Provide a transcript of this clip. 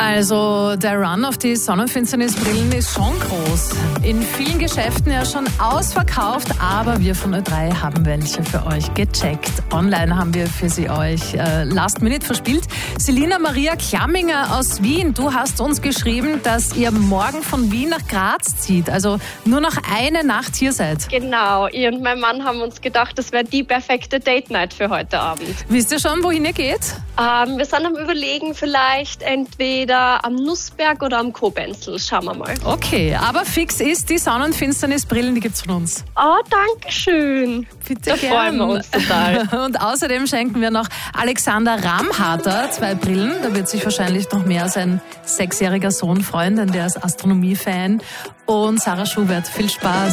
Also der Run auf die Sonnenfinsternisbrillen ist schon groß. In vielen Geschäften ja schon ausverkauft, aber wir von Ö3 haben welche für euch gecheckt. Online haben wir für sie euch Last Minute verspielt. Selina Maria Klamminger aus Wien, du hast uns geschrieben, dass ihr morgen von Wien nach Graz zieht, also nur noch eine Nacht hier seid. Genau, ich und mein Mann haben uns gedacht, das wäre die perfekte Date-Night für heute Abend. Wisst ihr schon, wohin ihr geht? Wir sind am Überlegen, vielleicht entweder am Nussberg oder am Kobenzl. Schauen wir mal. Okay, aber fix ist, die Sonnenfinsternisbrillen, die gibt's von uns. Oh, danke schön. Bitte Da gern. freuen wir uns total. Und außerdem schenken wir noch Alexander Ramharter 2 Brillen. Da wird sich wahrscheinlich noch mehr sein 6-jähriger Sohn freuen, denn der ist Astronomie-Fan. Und Sarah Schubert, viel Spaß.